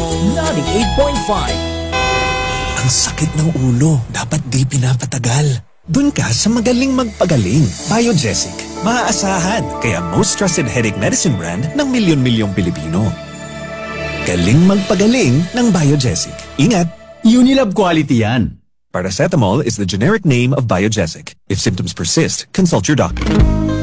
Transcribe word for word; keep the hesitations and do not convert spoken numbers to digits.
ninety-eight point five. Ang sakit ng ulo, dapat di pinapatagal. Dun ka sa magaling magpagaling. Biogesic. Maaasahan, kaya most trusted headache medicine brand ng milyon-milyong Pilipino. Galing magpagaling ng Biogesic. Ingat! Unilab quality yan. Paracetamol is the generic name of Biogesic. If symptoms persist, consult your doctor.